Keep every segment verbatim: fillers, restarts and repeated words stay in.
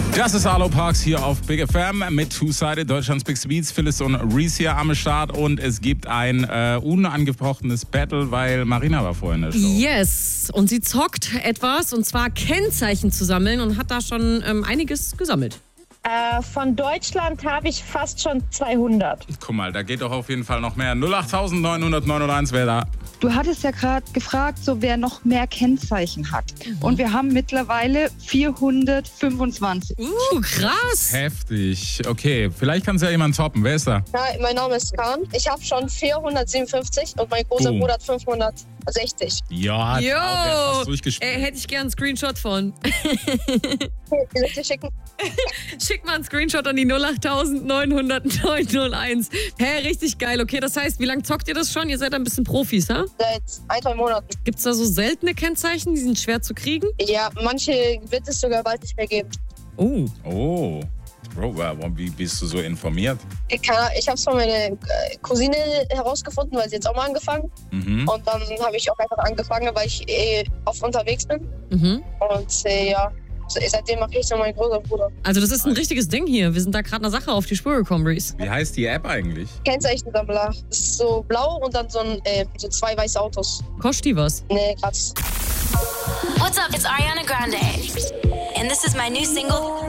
Das ist Arlo Parks hier auf Big F M mit Two-Sided, Deutschlands Big Beats. Phyllis und Reese hier am Start und es gibt ein äh, unangebrochenes Battle, weil Marina war vorhin in der Show. Yes, und sie zockt etwas, und zwar Kennzeichen zu sammeln und hat da schon ähm, einiges gesammelt. Äh, von Deutschland habe ich fast schon zweihundert. Guck mal, da geht doch auf jeden Fall noch mehr. null acht neun null neun null eins, wer da? Du hattest ja gerade gefragt, so wer noch mehr Kennzeichen hat. Mhm. Und wir haben mittlerweile vierhundertfünfundzwanzig. Uh, krass. Heftig. Okay, vielleicht kann es ja jemand toppen. Wer ist da? Ja, mein Name ist Kahn. Ich habe schon vierhundertsiebenundfünfzig und mein großer Boom. Bruder hat fünfhundertsechzig. Ja, Jo, hast durchgespielt. äh, hätte ich gern einen Screenshot von. Wie soll ich dir schicken? Schick mal einen Screenshot an die null acht neun null null neun null eins. Hä, hey, richtig geil. Okay, das heißt, wie lange zockt ihr das schon? Ihr seid ein bisschen Profis, ha? Seit ein, zwei Monaten. Gibt's da so seltene Kennzeichen, die sind schwer zu kriegen? Ja, manche wird es sogar bald nicht mehr geben. Oh. Oh. Bro, wie bist du so informiert? Ich, ich habe es von meiner Cousine herausgefunden, weil sie jetzt auch mal angefangen. Mhm. Und dann habe ich auch einfach angefangen, weil ich eh oft unterwegs bin. Mhm. Und äh, ja, seitdem mache ich so meinen großen Bruder. Also das ist ein richtiges Ding hier. Wir sind da gerade einer Sache auf die Spur gekommen, Reese. Wie heißt die App eigentlich? Kennzeichensammler. Das ist so blau und dann so, ein, äh, so zwei weiße Autos. Kostet die was? Nee, gratis. What's up? It's Ariana Grande. And this is my new single.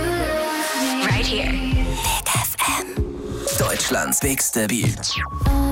Right here. Big F M. Deutschlands bigste Beat.